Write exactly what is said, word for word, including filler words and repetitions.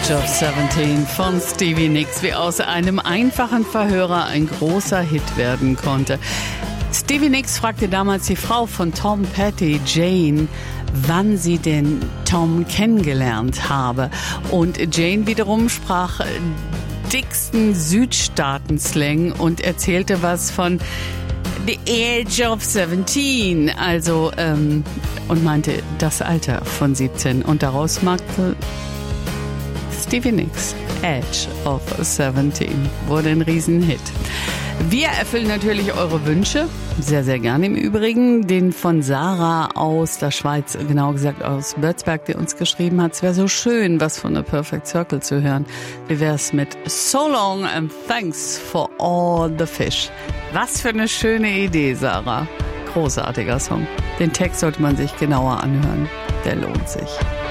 Age of seventeen von Stevie Nicks, wie aus einem einfachen Verhörer ein großer Hit werden konnte. Stevie Nicks fragte damals die Frau von Tom Petty, Jane, wann sie den Tom kennengelernt habe. Und Jane wiederum sprach dicksten Südstaaten-Slang und erzählte was von The Age of seventeen, also ähm, und meinte das Alter von siebzehn. Und daraus machte Stevie Nicks Age of seventeen, wurde ein Riesenhit. Wir erfüllen natürlich eure Wünsche, sehr, sehr gerne im Übrigen. Den von Sarah aus der Schweiz, genau gesagt aus Bötzberg, die uns geschrieben hat, es wäre so schön, was von The Perfect Circle zu hören. Wie wär's mit So Long and Thanks for All the Fish? Was für eine schöne Idee, Sarah. Großartiger Song. Den Text sollte man sich genauer anhören. Der lohnt sich.